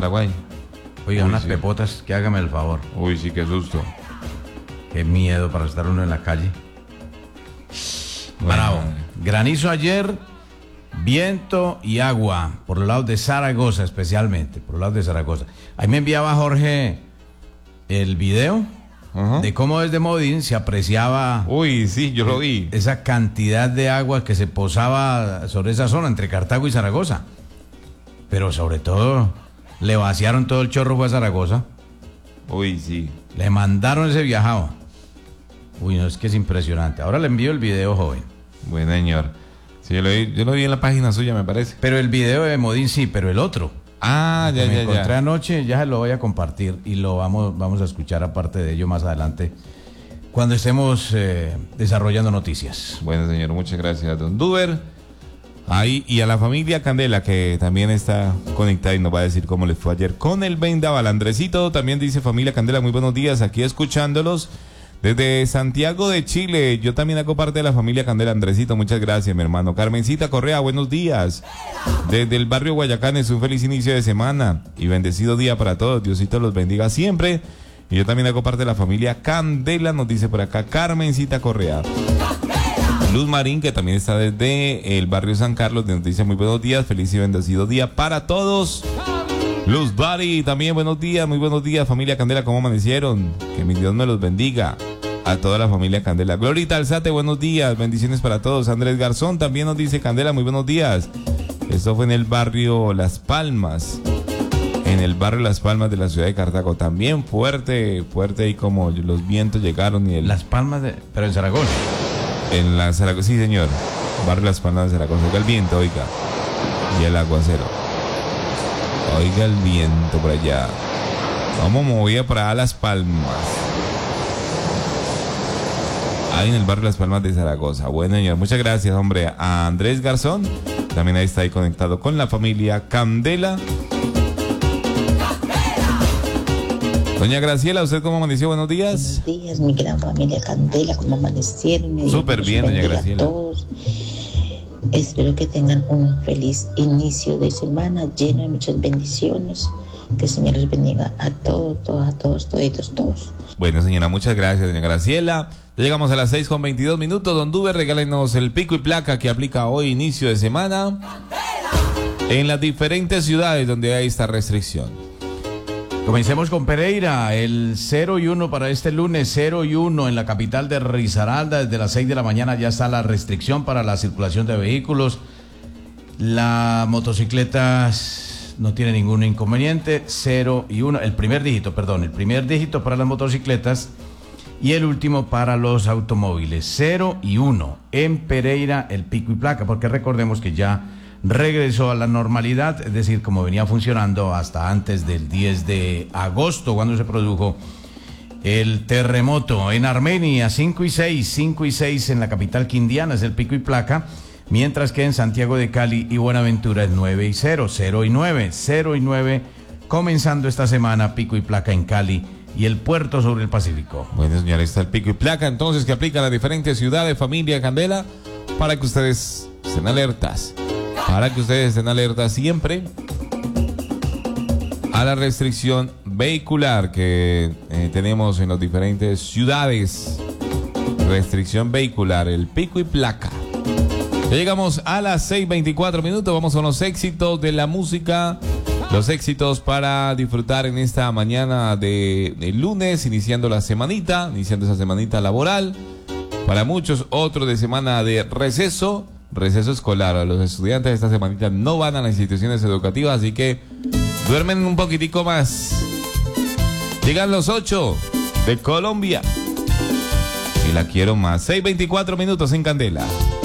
Paraguay. Oiga, Uy, unas sí. pepotas, que hágame el favor. Uy, sí, qué susto. Qué miedo para estar uno en la calle. Bravo. Bueno. Granizo ayer, viento y agua, por los lados de Zaragoza especialmente, por los lados de Zaragoza. Ahí me enviaba Jorge el video Ajá. de cómo desde Modín se apreciaba Uy, sí, yo lo vi. esa cantidad de agua que se posaba sobre esa zona entre Cartago y Zaragoza. Pero sobre todo, le vaciaron todo el chorro fue a Zaragoza. Uy, sí. Le mandaron ese viajado. Uy, no, es que es impresionante. Ahora le envío el video, joven. Buen señor. Sí, yo lo vi en la página suya, me parece. Pero el video de Modín sí, pero el otro. Ah, que me ya, encontré ya. anoche, ya se lo voy a compartir y lo vamos a escuchar aparte de ello más adelante, cuando estemos desarrollando noticias. Bueno, señor, muchas gracias, don Duber. Ahí, y a la familia Candela, que también está conectada y nos va a decir cómo les fue ayer con el vendaval. Andresito también dice: familia Candela, muy buenos días, aquí escuchándolos desde Santiago de Chile. Yo también hago parte de la familia Candela. Andresito, muchas gracias, mi hermano. Carmencita Correa, buenos días. Desde el barrio Guayacanes, un feliz inicio de semana y bendecido día para todos. Diosito los bendiga siempre. Y yo también hago parte de la familia Candela, nos dice por acá Carmencita Correa. Luz Marín, que también está desde el barrio San Carlos, nos dice: muy buenos días, feliz y bendecido día para todos. Luz Bari, también buenos días, muy buenos días, familia Candela, ¿cómo amanecieron? Que mi Dios me los bendiga a toda la familia Candela. Glorita Alzate, buenos días, bendiciones para todos. Andrés Garzón también nos dice: Candela, muy buenos días. Esto fue en el barrio Las Palmas, en el barrio Las Palmas de la ciudad de Cartago. También fuerte y como los vientos llegaron y el... Las Palmas pero en Zaragoza. En la Zaragoza, sí señor, barrio Las Palmas de Zaragoza. Oiga el viento, oiga, y el aguacero. Oiga el viento por allá. Vamos movida para Las Palmas. Ahí en el barrio Las Palmas de Zaragoza. Bueno, señor, muchas gracias, hombre. A Andrés Garzón, también ahí está ahí conectado con la familia Candela. Doña Graciela, ¿usted cómo amaneció? Buenos días. Buenos días, mi gran familia Candela, ¿cómo amanecieron? Súper bien, doña bendiga Graciela. a todos. Espero que tengan un feliz inicio de semana lleno de muchas bendiciones. Que el Señor les bendiga a todos, todos. Bueno, señora, muchas gracias, doña Graciela. Ya llegamos a las 6:22. Don Duber, regálenos el pico y placa que aplica hoy, inicio de semana, en las diferentes ciudades donde hay esta restricción. Comencemos con Pereira, el 0 y 1 para este lunes, 0 y 1 en la capital de Risaralda. Desde las 6 de la mañana ya está la restricción para la circulación de vehículos. La motocicletas no tiene ningún inconveniente, 0 y 1, el primer dígito para las motocicletas y el último para los automóviles, 0 y 1 en Pereira el pico y placa, porque recordemos que ya regresó a la normalidad, es decir, como venía funcionando hasta antes del 10 de agosto, cuando se produjo el terremoto. En Armenia, 5 y 6 en la capital quindiana es el pico y placa, mientras que en Santiago de Cali y Buenaventura es 9 y 0 y 9, comenzando esta semana pico y placa en Cali y el puerto sobre el Pacífico. Bueno, señores, está el pico y placa entonces que aplica a las diferentes ciudades, familia Candela, para que ustedes estén alertas. Para que ustedes estén alertas siempre a la restricción vehicular que tenemos en las diferentes ciudades. Restricción vehicular, el pico y placa. Ya llegamos a las 6:24. Vamos con los éxitos de la música. Los éxitos para disfrutar en esta mañana de lunes, iniciando esa semanita laboral. Para muchos, otro de semana de receso escolar. Los estudiantes de esta semanita no van a las instituciones educativas, así que duermen un poquitico más. Llegan los 8 de Colombia y la quiero más. 6:24 en Candela.